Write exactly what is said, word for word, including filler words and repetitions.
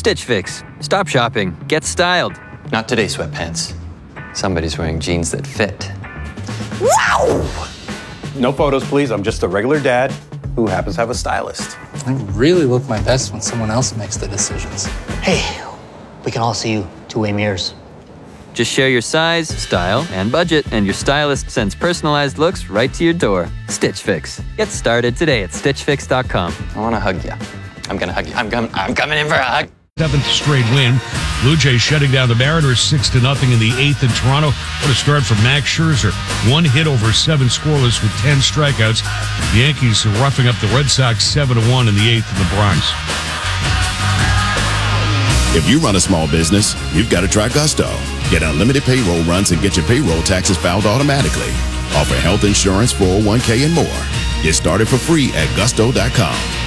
Stitch Fix. Stop shopping. Get styled. Not today, sweatpants. Somebody's wearing jeans that fit. Wow! No photos, please. I'm just a regular dad who happens to have a stylist. I really look my best when someone else makes the decisions. Hey, we can all see you two-way mirrors. Just share your size, style, and budget, and your stylist sends personalized looks right to your door. Stitch Fix. Get started today at stitch fix dot com. I want to hug you. I'm going to hug you. I'm, com- I'm coming in for a hug. Seventh straight win. Blue Jays shutting down the Mariners six to nothing in the eighth in Toronto. What a start from Max Scherzer. One hit over seven scoreless with ten strikeouts. The Yankees are roughing up the Red Sox seven to one in the eighth in the Bronx. If you run a small business, you've got to try Gusto. Get unlimited payroll runs and get your payroll taxes filed automatically. Offer health insurance, four oh one k, and more. Get started for free at gusto dot com.